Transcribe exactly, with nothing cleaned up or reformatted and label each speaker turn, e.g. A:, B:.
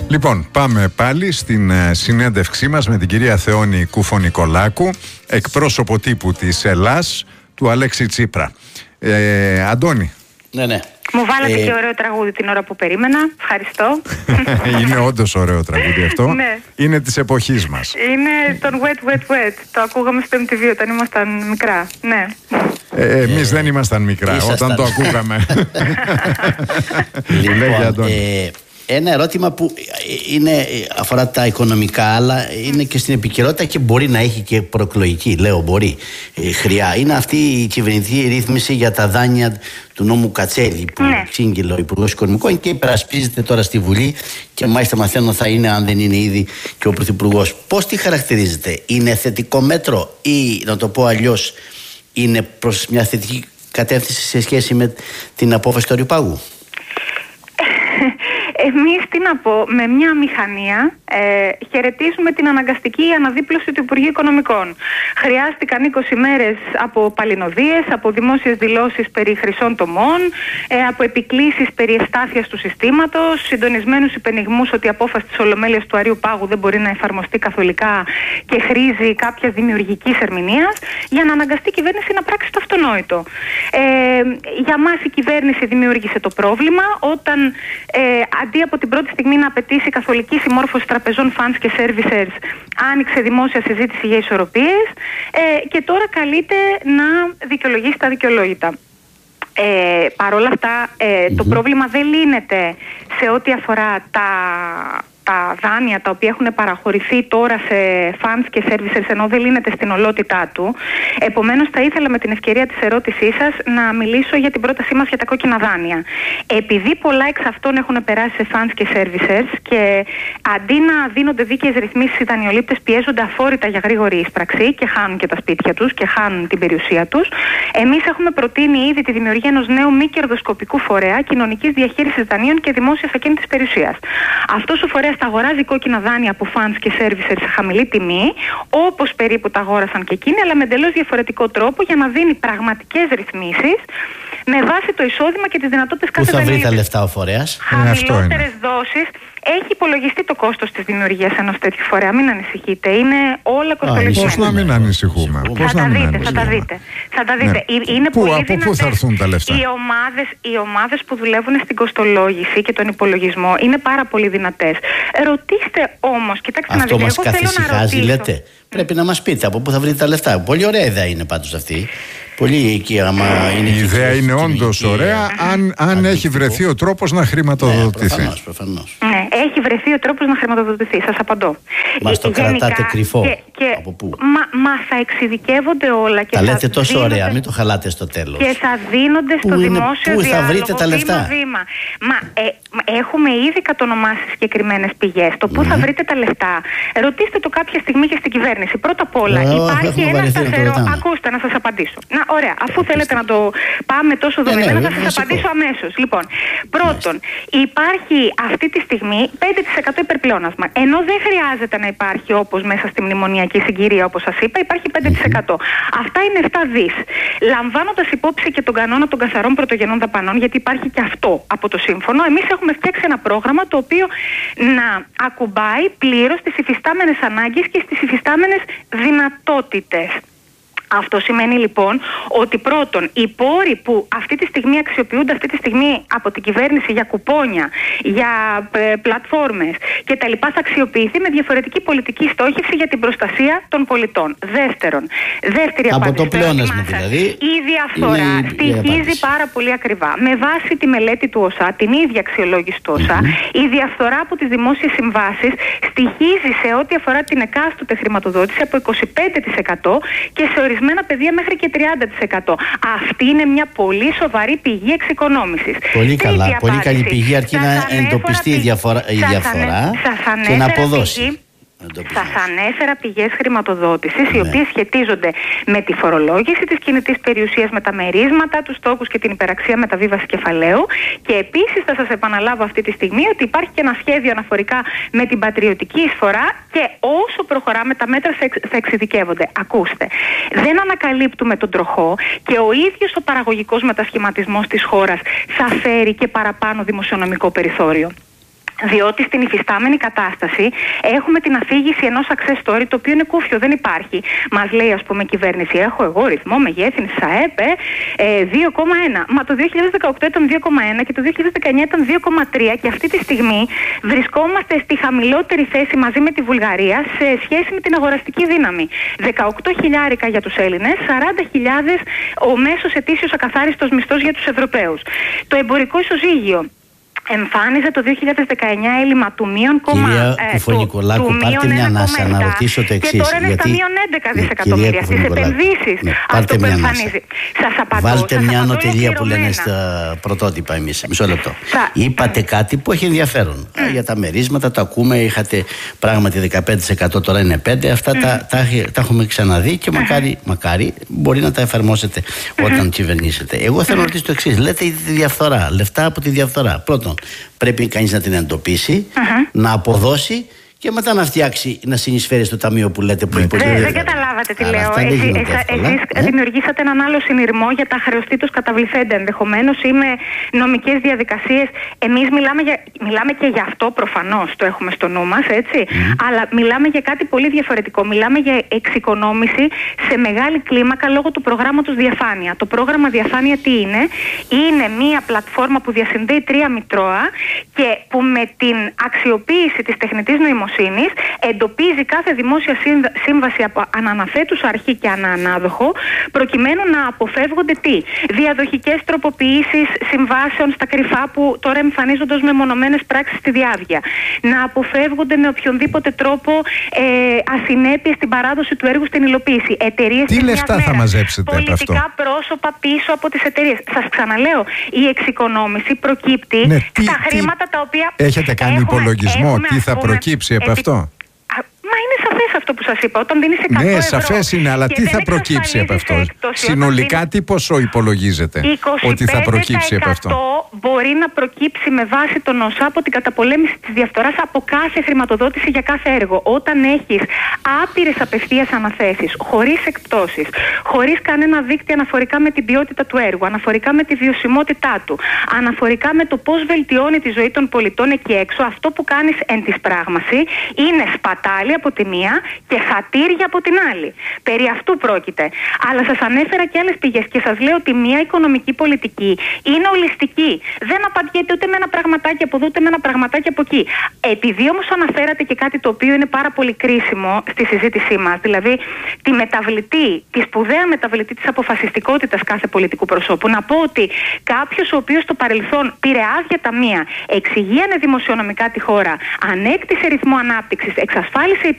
A: Λοιπόν, πάμε πάλι στην uh, συνέντευξή μας με την κυρία Θεόνη Κουφο-Νικολάκου, εκπρόσωπο τύπου της Ελλάς, του Αλέξη Τσίπρα. Ε, Αντώνη.
B: Ναι, ναι.
C: Μου βάλατε
B: ε...
C: και ωραίο τραγούδι την ώρα που περίμενα. Ευχαριστώ.
A: Είναι όντως ωραίο τραγούδι αυτό.
C: Ναι.
A: Είναι της εποχής μας.
C: Είναι τον Wet Wet Wet. Το ακούγαμε στο εμ τι βι όταν ήμασταν μικρά. Ναι.
A: Ε, εμείς ε, δεν ήμασταν μικρά ήσασταν. Όταν το ακούγαμε.
B: Λοιπόν, ε, ένα ερώτημα που είναι, αφορά τα οικονομικά, αλλά είναι και στην επικαιρότητα και μπορεί να έχει και προεκλογική, λέω μπορεί, ε, χρειά. Είναι αυτή η κυβερνητική ρύθμιση για τα δάνεια του νόμου Κατσέλη που ναι. Ξύγγελε ο Υπουργός Οικονομικών και υπερασπίζεται τώρα στη Βουλή και μάλιστα μαθαίνω θα είναι, αν δεν είναι ήδη, και ο Πρωθυπουργός. Πώς τη χαρακτηρίζετε, είναι θετικό μέτρο ή, να το πω αλλιώς, είναι προς μια θετική κατεύθυνση σε σχέση με την απόφαση του Αριοπάγου?
C: Εμείς, τι να πω, με μια μηχανία ε, χαιρετίζουμε την αναγκαστική αναδίπλωση του Υπουργείου Οικονομικών. Χρειάστηκαν είκοσι μέρες από παλινοδίες, από δημόσιες δηλώσεις περί χρυσών τομών, ε, από επικλήσεις περί εστάθειας του συστήματος, συντονισμένους υπενιγμούς ότι η απόφαση της Ολομέλειας του Αρείου Πάγου δεν μπορεί να εφαρμοστεί καθολικά και χρήζει κάποιας δημιουργικής ερμηνείας, για να αναγκαστεί η κυβέρνηση να πράξει το αυτονόητο. Ε, για μας η κυβέρνηση δημιούργησε το πρόβλημα όταν ε, αντί από την πρώτη στιγμή να απαιτήσει καθολική συμμόρφωση τραπεζών, funds και servicers, άνοιξε δημόσια συζήτηση για ισορροπίες ε, και τώρα καλείται να δικαιολογήσει τα δικαιολόγητα. Ε, Παρ' όλα αυτά ε, mm-hmm. το πρόβλημα δεν λύνεται σε ό,τι αφορά τα... τα δάνεια τα οποία έχουν παραχωρηθεί τώρα σε funds και servicers, ενώ δεν λύνεται στην ολότητά του. Επομένως, θα ήθελα με την ευκαιρία της ερώτησής σας να μιλήσω για την πρότασή μας για τα κόκκινα δάνεια. Επειδή πολλά εξ αυτών έχουν περάσει σε funds και servicers και αντί να δίνονται δίκαιες ρυθμίσεις, οι δανειολήπτες πιέζονται αφόρητα για γρήγορη ίσπραξη και χάνουν και τα σπίτια τους και χάνουν την περιουσία τους, εμείς έχουμε προτείνει ήδη τη δημιουργία ενός νέου μη κερδοσκοπικού φορέα κοινωνικής διαχείρισης δανείων και δημόσιας ακίνητης περιουσίας. Αυτός ο φορέας θα αγοράζει κόκκινα δάνεια από funds και servicers σε χαμηλή τιμή, όπως περίπου τα αγόρασαν και εκείνοι, αλλά με εντελώς διαφορετικό τρόπο για να δίνει πραγματικές ρυθμίσεις με βάση το εισόδημα και τις δυνατότητες κάθε δανείου.
B: Πού θα βρει τα λεφτά ο φορέας?
C: Χαμηλότερες δόσεις. Έχει υπολογιστεί το κόστος της δημιουργίας ενός τέτοιου φορέα. Μην ανησυχείτε. Είναι όλα κοστολογισμένα.
A: Πώς να μην ανησυχούμε?
C: Θα, θα, τα δείτε, θα τα δείτε. Θα τα δείτε. Ναι. Είναι
A: πού,
C: πολύ
A: από
C: δυνατές.
A: πού θα έρθουν τα λεφτά?
C: Οι ομάδες, οι ομάδες που δουλεύουν στην κοστολόγηση και τον υπολογισμό είναι πάρα πολύ δυνατές. Ρωτήστε όμως, κοιτάξτε να δείτε.
B: Αυτό μας καθησυχάζει, λέτε? Πρέπει να μας πείτε από πού θα βρείτε τα λεφτά. Πολύ ωραία ιδέα είναι πάντως αυτή. Πολύ εκεί, άμα είναι.
A: Η ιδέα είναι όντως ωραία, αν, αν έχει βρεθεί ο τρόπος να χρηματοδοτηθεί.
B: Ναι, προφανώς, προφανώς.
C: Ναι, έχει βρεθεί ο τρόπος να χρηματοδοτηθεί. Σας απαντώ.
B: Μας το
C: Γενικά,
B: κρατάτε κρυφό.
C: Και, και,
B: από πού?
C: Μα, μα θα εξειδικεύονται όλα. Και
B: τα λέτε τόσο
C: δίνονται,
B: ωραία, μην το χαλάτε στο τέλος.
C: Και θα δίνονται στο
B: πού είναι,
C: δημόσιο
B: πού
C: διάλογο.
B: Πού θα βρείτε τα λεφτά?
C: Βήμα, βήμα. Μα ε, έχουμε ήδη κατονομάσει συγκεκριμένες πηγές. Το πού mm. θα βρείτε τα λεφτά, ρωτήστε το κάποια στιγμή και στην κυβέρνηση. Πρώτα απ' όλα, oh, υπάρχει ένα σταθερό. Ακούστε, να σας απαντήσω. Να, ωραία, αφού θέλετε να το πάμε τόσο δομημένα, θα σας απαντήσω αμέσως. Λοιπόν, πρώτον, υπάρχει αυτή τη στιγμή πέντε τοις εκατό υπερπλεόνασμα. Ενώ δεν χρειάζεται να υπάρχει όπως μέσα στη μνημονιακή συγκυρία, όπως σας είπα, υπάρχει πέντε τοις εκατό. Αυτά είναι επτά δις. Λαμβάνοντας υπόψη και τον κανόνα των καθαρών πρωτογενών δαπανών, γιατί υπάρχει και αυτό από το σύμφωνο, εμείς έχουμε φτιάξει ένα πρόγραμμα το οποίο να ακουμπάει πλήρως τις υφιστάμενες ανάγκες και στις υφιστάμενες δυνατότητες. Αυτό σημαίνει λοιπόν ότι πρώτον οι πόροι που αυτή τη στιγμή αξιοποιούνται αυτή τη στιγμή από την κυβέρνηση για κουπόνια, για ε, πλατφόρμες και τα λοιπά θα αξιοποιηθεί με διαφορετική πολιτική στόχευση για την προστασία των πολιτών. Δεύτερον, δεύτερη
B: από
C: απάντηση.
B: Από το πλεόνασμα δηλαδή.
C: Η διαφθορά στοιχίζει πάρα πολύ ακριβά. Με βάση τη μελέτη του ΟΣΑ, την ίδια αξιολόγηση του ΟΣΑ, mm-hmm. η διαφθορά από τις δημόσιες συμβάσεις στοιχίζει σε ό,τι αφορά την εκάστοτε χρηματοδότηση από είκοσι πέντε τοις εκατό και σε ορισμένα παιδεία μέχρι και τριάντα τοις εκατό. Αυτή είναι μια πολύ σοβαρή πηγή εξοικονόμησης.
B: Πολύ καλά, πολύ απάντηση. Καλή πηγή, αρκεί να εντοπιστεί η διαφορά, η διαφορά και να αποδώσει. Πηγή.
C: Σας ανέφερα πηγές χρηματοδότησης, ναι. οι οποίες σχετίζονται με τη φορολόγηση της κινητής περιουσίας, με τα μερίσματα, τους τόκους και την υπεραξία μεταβίβαση κεφαλαίου. Και επίσης θα σας επαναλάβω αυτή τη στιγμή ότι υπάρχει και ένα σχέδιο αναφορικά με την πατριωτική εισφορά και όσο προχωράμε τα μέτρα θα εξειδικεύονται. Ακούστε, δεν ανακαλύπτουμε τον τροχό και ο ίδιος ο παραγωγικός μετασχηματισμός της χώρας θα φέρει και παραπάνω δημοσιονομικό περιθώριο. Διότι στην υφιστάμενη κατάσταση έχουμε την αφήγηση ενός success story, το οποίο είναι κούφιο, δεν υπάρχει. Μας λέει, ας πούμε, η κυβέρνηση, έχω εγώ ρυθμό μεγέθυνσης ΑΕΠ ε, δύο κόμμα ένα. Μα το δύο χιλιάδες δεκαοκτώ ήταν δύο κόμμα ένα και το δύο χιλιάδες δεκαεννιά ήταν δύο κόμμα τρία και αυτή τη στιγμή βρισκόμαστε στη χαμηλότερη θέση μαζί με τη Βουλγαρία σε σχέση με την αγοραστική δύναμη. δεκαοκτώ χιλιάρικα για τους Έλληνες, σαράντα χιλιάδες ο μέσος ετήσιος ακαθάριστος μισθός για τους Ευρωπαίους. Το εμπορικό ισοζύγιο εμφάνιζε το δύο χιλιάδες δεκαεννιά έλλειμμα του μείον κόμμα
B: Κυρία Κουφωνικολάκου, πάρτε μια ανάσα να ρωτήσω το εξής.
C: Και τώρα είναι
B: γιατί...
C: στα μείον έντεκα δισεκατομμύρια στις επενδύσεις.
B: Ναι,
C: αυτό που εμφανίζει. Σας απαντώ.
B: Βάλτε
C: σας
B: μια
C: απαντώ
B: ανωτελεία που λένε στα πρωτότυπα εμείς. Μισό λεπτό. Σα... Είπατε κάτι που έχει ενδιαφέρον. Mm. Για τα μερίσματα, το ακούμε. Είχατε πράγματι δεκαπέντε τοις εκατό, τώρα είναι πέντε τοις εκατό. Αυτά mm. τα, τα, τα έχουμε ξαναδεί και μακάρι, mm. μακάρι μπορεί να τα εφαρμόσετε όταν mm. κυβερνήσετε. Εγώ θέλω να ρωτήσω το εξής. Λέτε η διαφθορά, λεφτά από τη διαφθορά. Πρώτον, πρέπει κανείς να την εντοπίσει, uh-huh. να αποδώσει και μετά να φτιάξει, να συνεισφέρει στο ταμείο που λέτε που υποτίθεται.
C: Δεν καταλάβατε τι λέω. Εσείς ε? δημιουργήσατε έναν άλλο συνειρμό για τα χρεωστήτως καταβληθέντα ενδεχομένως ή με νομικές διαδικασίες. Εμείς μιλάμε, για, μιλάμε και για αυτό προφανώς, το έχουμε στο νου μας, έτσι. Mm-hmm. Αλλά μιλάμε για κάτι πολύ διαφορετικό. Μιλάμε για εξοικονόμηση σε μεγάλη κλίμακα λόγω του προγράμματος Διαφάνεια. Το πρόγραμμα Διαφάνεια τι είναι? Είναι μία πλατφόρμα που διασυνδέει τρία μητρώα και που με την αξιοποίηση της τεχνητής νοημοσύνης εντοπίζει κάθε δημόσια σύμβαση από αναναθέτουσα αρχή και ανανάδοχο, προκειμένου να αποφεύγονται τι? Διαδοχικές τροποποιήσεις συμβάσεων στα κρυφά που τώρα εμφανίζονται ως μεμονωμένες πράξεις στη διάβγεια. Να αποφεύγονται με οποιονδήποτε τρόπο ε, ασυνέπειες στην παράδοση του έργου στην υλοποίηση. Εταιρείες
A: τι λεφτά μέρα, θα μαζέψετε
C: πολιτικά
A: από αυτό?
C: πρόσωπα πίσω από τις εταιρείες. Σας ξαναλέω, η εξοικονόμηση προκύπτει
A: ναι, τι,
C: στα
A: τι,
C: χρήματα τα οποία.
A: Έχετε κάνει
C: έχουμε,
A: υπολογισμό,
C: έχουμε,
A: τι θα προκύψει από αυτό?
C: Μα είναι σαφές αυτό που σας είπα. Όταν δίνεις εκατό
A: ναι,
C: ευρώ.
A: σαφές είναι, αλλά τι θα προκύψει από αυτό?
C: Έκπτωση,
A: συνολικά δίνει... τι ποσό υπολογίζετε ότι θα προκύψει από αυτό?
C: Μπορεί να προκύψει με βάση τον ΩΣΑ από την καταπολέμηση της διαφθοράς από κάθε χρηματοδότηση για κάθε έργο. Όταν έχεις άπειρες απευθείας αναθέσεις, χωρίς εκπτώσεις, χωρίς κανένα δίκτυο αναφορικά με την ποιότητα του έργου, αναφορικά με τη βιωσιμότητά του, αναφορικά με το πώς βελτιώνει τη ζωή των πολιτών εκεί έξω, αυτό που κάνεις εν της πράγμαση είναι σπατάλη από τη μία και χατήρια από την άλλη. Περί αυτού πρόκειται. Αλλά σας ανέφερα και άλλες πηγές και σας λέω ότι μια οικονομική πολιτική είναι ολιστική. Δεν απαντιέται ούτε με ένα πραγματάκι από εδώ, ούτε με ένα πραγματάκι από εκεί. Επειδή όμως αναφέρατε και κάτι το οποίο είναι πάρα πολύ κρίσιμο στη συζήτησή μας, δηλαδή τη μεταβλητή, τη σπουδαία μεταβλητή της αποφασιστικότητας κάθε πολιτικού προσώπου, να πω ότι κάποιος ο οποίος στο παρελθόν πήρε άδεια ταμεία, εξηγίανε δημοσιονομικά τη χώρα, ανέκτησε ρυθμό ανάπτυξης, εξασφάλισε